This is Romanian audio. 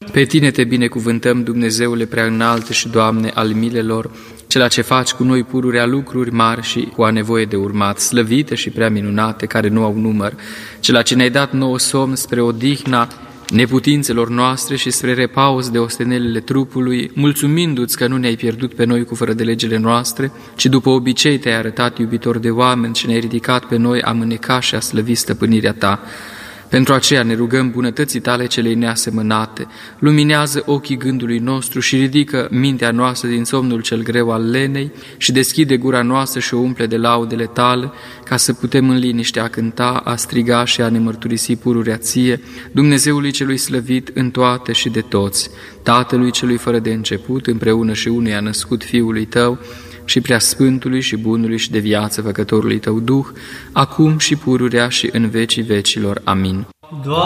Pe Tine te binecuvântăm, Dumnezeule prea înalt și Doamne al milelor, cela ce faci cu noi pururea lucruri mari și cu a nevoie de urmat, slăvite și prea minunate, care nu au număr, cela ce ne-ai dat nouă somn spre odihna neputințelor noastre și spre repaus de ostenelele trupului, mulțumindu-ți că nu ne-ai pierdut pe noi cu fără de legile noastre, ci după obicei te-ai arătat iubitor de oameni și ne-ai ridicat pe noi a mâneca și a slăvi stăpânirea Ta. Pentru aceea ne rugăm bunătății Tale celei neasemănate, luminează ochii gândului nostru și ridică mintea noastră din somnul cel greu al lenei și deschide gura noastră și o umple de laudele Tale, ca să putem în liniște a cânta, a striga și a ne mărturisi pururea Ție, Dumnezeului celui slăvit în toate și de toți, Tatălui celui fără de început, împreună și unuia născut Fiului Tău, și Preasfântului și Bunului și de viață Făcătorului Tău Duh, acum și pururea și în vecii vecilor. Amin.